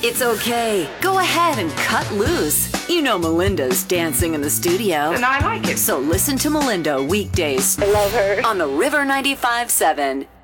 It's okay. Go ahead and cut loose. You know Melinda's dancing in the studio. And I like it. So listen to Melinda weekdays. I love her. On the River 95.7.